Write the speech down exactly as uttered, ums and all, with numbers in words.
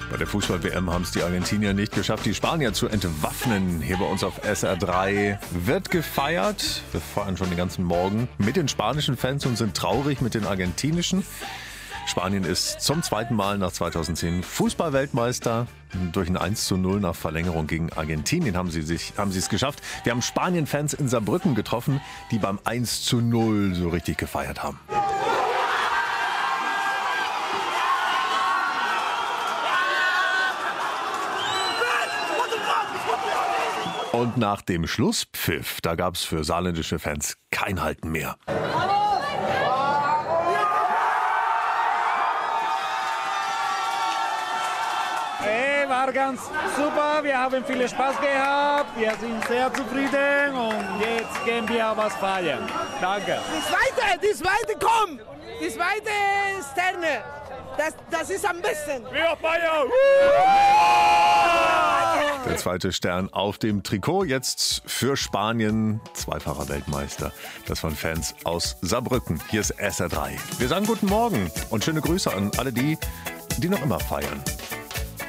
Bei der Fußball-W M haben es die Argentinier nicht geschafft, die Spanier zu entwaffnen. Hier bei uns auf S R drei wird gefeiert. Wir feiern schon den ganzen Morgen mit den spanischen Fans und sind traurig mit den argentinischen. Spanien ist zum zweiten Mal nach zweitausendzehn Fußball-Weltmeister. Durch ein eins zu null nach Verlängerung gegen Argentinien haben sie sich, haben sie es geschafft. Wir haben Spanien-Fans in Saarbrücken getroffen, die beim eins zu null so richtig gefeiert haben. Und nach dem Schlusspfiff, da gab es für saarländische Fans kein Halten mehr. Hey, war ganz super, wir haben viel Spaß gehabt, wir sind sehr zufrieden und jetzt gehen wir was feiern. Danke. Die zweite, die zweite kommt, die zweite Sterne, das, das ist am besten. Wir feiern! Der zweite Stern auf dem Trikot, jetzt für Spanien, zweifacher Weltmeister. Das von Fans aus Saarbrücken. Hier ist S R drei. Wir sagen guten Morgen und schöne Grüße an alle die, die noch immer feiern.